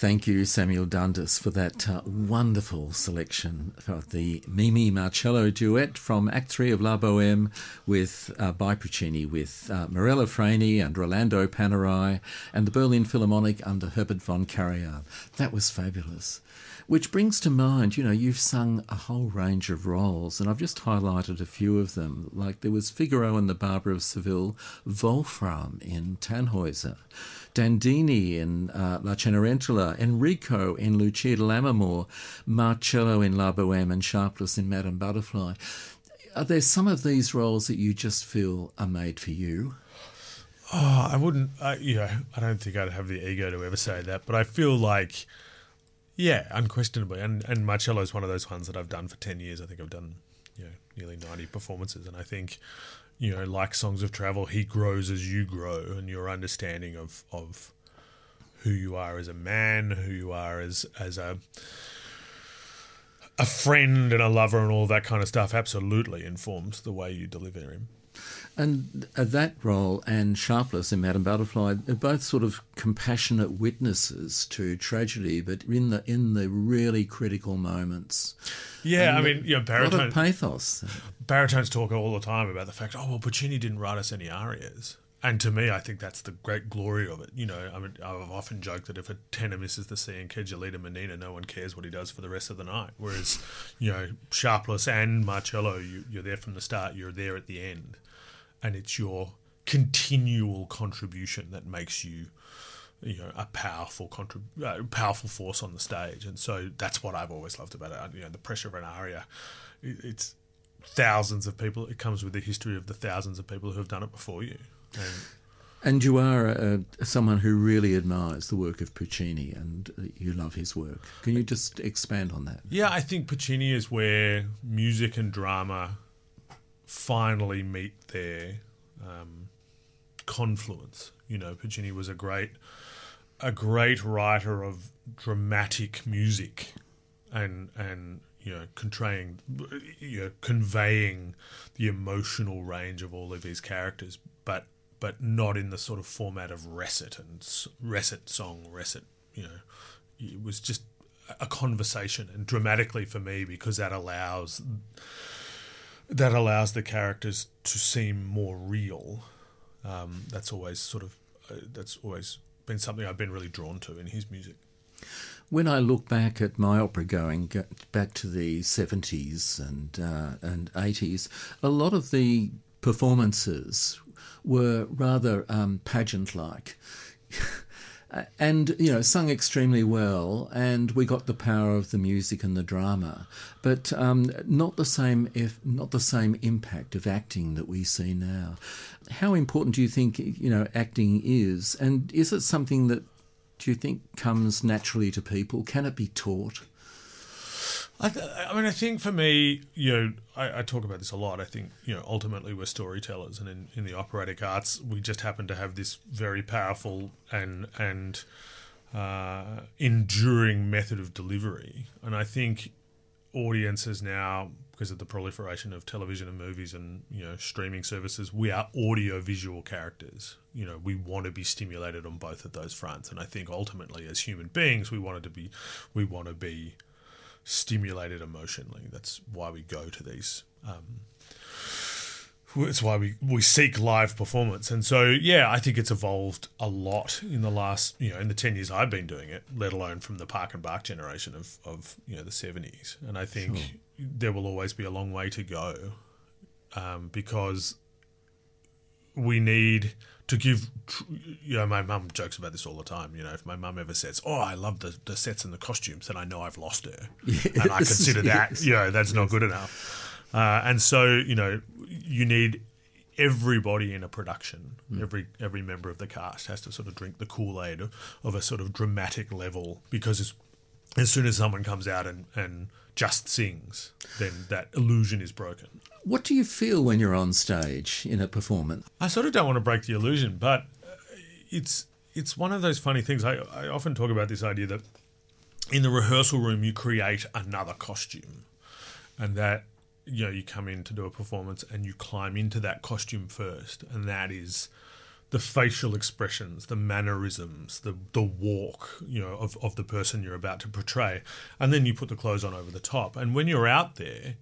Thank you, Samuel Dundas, for that wonderful selection of the Mimi Marcello duet from Act 3 of La Boheme by Puccini with Morella Freni and Rolando Panerai and the Berlin Philharmonic under Herbert von Karajan. That was fabulous. Which brings to mind, you've sung a whole range of roles, and I've just highlighted a few of them. Like there was Figaro in The Barber of Seville, Wolfram in Tannhäuser, Dandini in La Cenerentola, Enrico in Lucia di Lammermoor, Marcello in La Boheme, and Sharpless in Madame Butterfly. Are there some of these roles that you just feel are made for you? Oh, I wouldn't, I don't think I'd have the ego to ever say that, but I feel like, yeah, unquestionably. And Marcello's one of those ones that I've done for 10 years. I think I've done, nearly 90 performances. And I think, like Songs of Travel, he grows as you grow, and your understanding of who you are as a man, who you are as a friend and a lover and all that kind of stuff absolutely informs the way you deliver him. And that role and Sharpless in Madame Butterfly are both sort of compassionate witnesses to tragedy, but in the really critical moments. Yeah, baritone, a lot of pathos. Baritones talk all the time about the fact, Puccini didn't write us any arias. And to me, I think that's the great glory of it. I've often joked that if a tenor misses the C in Che Gelida Menina, no one cares what he does for the rest of the night. Whereas, Sharpless and Marcello, you're there from the start, you're there at the end. And it's your continual contribution that makes you, a powerful force on the stage. And so that's what I've always loved about it. The pressure of an aria, it's thousands of people. It comes with the history of the thousands of people who have done it before you. And you are someone who really admires the work of Puccini, and you love his work. Can you just expand on that? Yeah, I think Puccini is where music and drama finally meet their confluence. Puccini was a great writer of dramatic music and conveying the emotional range of all of his characters, but not in the sort of format of recit song. It was just a conversation, and dramatically for me, because that allows the characters to seem more real. That's always been something I've been really drawn to in his music. When I look back at my opera going back to the 70s and 80s, a lot of the performances were rather pageant-like. And, sung extremely well, and we got the power of the music and the drama, but not the same impact of acting that we see now. How important do you think, acting is? And is it something that, do you think, comes naturally to people? Can it be taught? I think for me, I talk about this a lot. I think, ultimately we're storytellers, and in the operatic arts, we just happen to have this very powerful and enduring method of delivery. And I think audiences now, because of the proliferation of television and movies and, streaming services, we are audio-visual characters. We want to be stimulated on both of those fronts. And I think ultimately, as human beings, we want to be stimulated emotionally. That's why we go to these. It's why we seek live performance. And so, yeah, I think it's evolved a lot in the last, in the 10 years I've been doing it, let alone from the Park and Bach generation of the 70s. And I think there will always be a long way to go because we need to give, my mum jokes about this all the time. If my mum ever says, I love the sets and the costumes, then I know I've lost her. Yes, and I consider that, that's not good enough. And so, you need everybody in a production, every member of the cast has to sort of drink the Kool-Aid of a sort of dramatic level, because as soon as someone comes out and just sings, then that illusion is broken. What do you feel when you're on stage in a performance? I sort of don't want to break the illusion, but it's one of those funny things. I often talk about this idea that in the rehearsal room you create another costume, and that you come in to do a performance and you climb into that costume first, and that is the facial expressions, the mannerisms, the walk, of the person you're about to portray, and then you put the clothes on over the top. And when you're out there,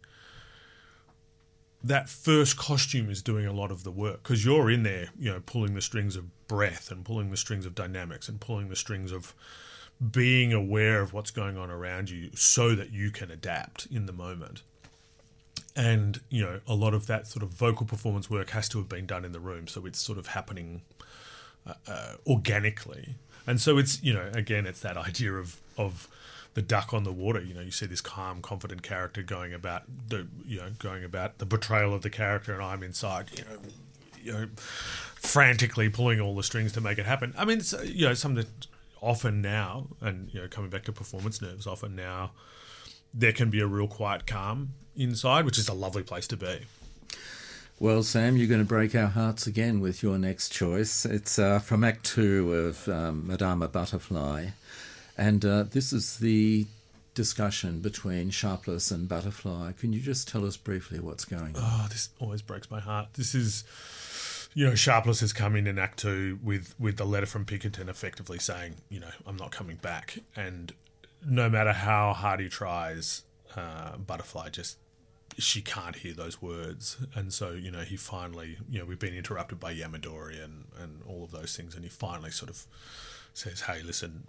that first costume is doing a lot of the work, because you're in there, pulling the strings of breath and pulling the strings of dynamics and pulling the strings of being aware of what's going on around you so that you can adapt in the moment. And, a lot of that sort of vocal performance work has to have been done in the room. So it's sort of happening organically. And so it's, again, it's that idea of the duck on the water. You see this calm, confident character going about the betrayal of the character, and I'm inside, frantically pulling all the strings to make it happen. I mean, it's, something often now, and, coming back to performance nerves, often now there can be a real quiet calm inside, which is a lovely place to be. Well, Sam, you're going to break our hearts again with your next choice. It's from Act 2 of Madama Butterfly. And this is the discussion between Sharpless and Butterfly. Can you just tell us briefly what's going on? Oh, this always breaks my heart. This is, Sharpless has come in Act 2 with the letter from Pinkerton effectively saying, I'm not coming back. And no matter how hard he tries, Butterfly she can't hear those words. And so, he finally, we've been interrupted by Yamadori and all of those things. And he finally sort of says, hey, listen,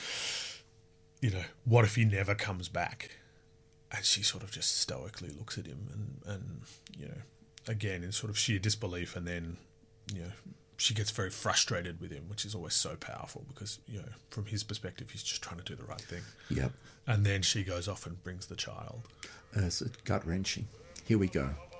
what if he never comes back? And she sort of just stoically looks at him and again, in sort of sheer disbelief. And then, she gets very frustrated with him, which is always so powerful because, from his perspective, he's just trying to do the right thing. Yep. And then she goes off and brings the child. It's gut-wrenching. Here we go.